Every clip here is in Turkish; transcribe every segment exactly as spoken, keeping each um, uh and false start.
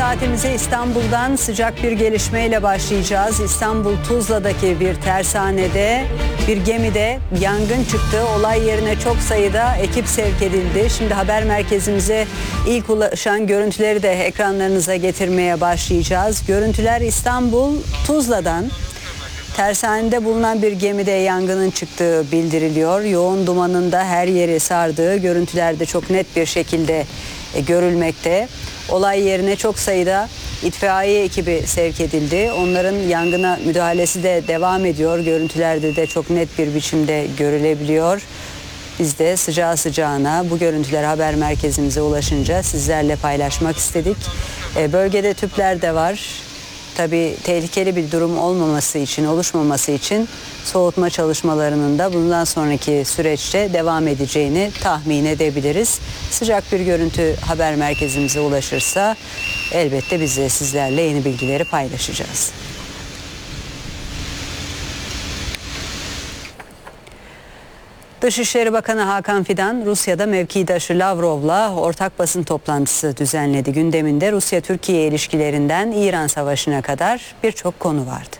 saatimize İstanbul'dan sıcak bir gelişmeyle başlayacağız. İstanbul Tuzla'daki bir tersanede bir gemide yangın çıktı. Olay yerine çok sayıda ekip sevk edildi. Şimdi haber merkezimize ilk ulaşan görüntüleri de ekranlarınıza getirmeye başlayacağız. Görüntüler İstanbul Tuzla'dan. Tersanede bulunan bir gemide yangının çıktığı bildiriliyor. Yoğun dumanın da her yeri sardığı görüntülerde çok net bir şekilde e, görülmekte. Olay yerine çok sayıda itfaiye ekibi sevk edildi. Onların yangına müdahalesi de devam ediyor. Görüntülerde de çok net bir biçimde görülebiliyor. Biz de sıcağı sıcağına bu görüntüler haber merkezimize ulaşınca sizlerle paylaşmak istedik. E, bölgede tüpler de var. Tabii tehlikeli bir durum olmaması için, oluşmaması için soğutma çalışmalarının da bundan sonraki süreçte devam edeceğini tahmin edebiliriz. Sıcak bir görüntü haber merkezimize ulaşırsa elbette biz de sizlerle yeni bilgileri paylaşacağız. Dışişleri Bakanı Hakan Fidan, Rusya'da mevkidaşı Lavrov'la ortak basın toplantısı düzenledi. Gündeminde Rusya-Türkiye ilişkilerinden İran Savaşı'na kadar birçok konu vardı.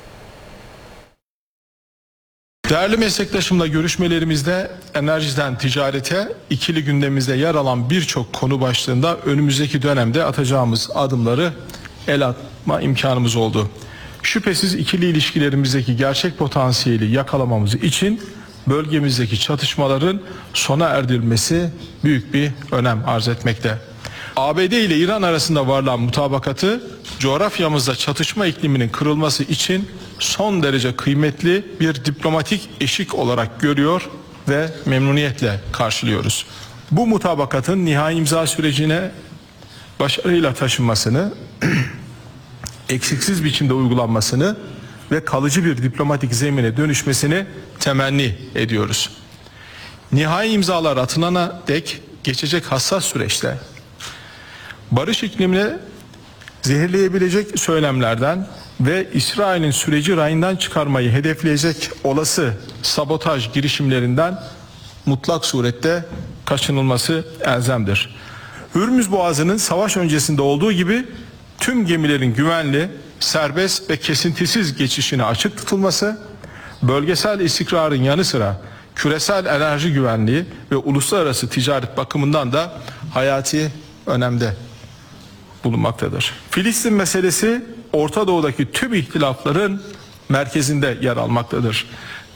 Değerli meslektaşımla görüşmelerimizde enerjiden ticarete ikili gündemimizde yer alan birçok konu başlığında önümüzdeki dönemde atacağımız adımları el atma imkanımız oldu. Şüphesiz ikili ilişkilerimizdeki gerçek potansiyeli yakalamamız için bölgemizdeki çatışmaların sona erdirilmesi büyük bir önem arz etmekte. A B D ile İran arasında varılan mutabakatı coğrafyamızda çatışma ikliminin kırılması için son derece kıymetli bir diplomatik eşik olarak görüyor ve memnuniyetle karşılıyoruz. Bu mutabakatın nihai imza sürecine başarıyla taşınmasını, eksiksiz biçimde uygulanmasını ve kalıcı bir diplomatik zemine dönüşmesini temenni ediyoruz. Nihai imzalar atılana dek geçecek hassas süreçte barış iklimini zehirleyebilecek söylemlerden ve İsrail'in süreci rayından çıkarmayı hedefleyecek olası sabotaj girişimlerinden mutlak surette kaçınılması elzemdir. Hürmüz Boğazı'nın savaş öncesinde olduğu gibi tüm gemilerin güvenli, serbest ve kesintisiz geçişine açık tutulması, bölgesel istikrarın yanı sıra küresel enerji güvenliği ve uluslararası ticaret bakımından da hayati önemde bulunmaktadır. Filistin meselesi Orta Doğu'daki tüm ihtilafların merkezinde yer almaktadır.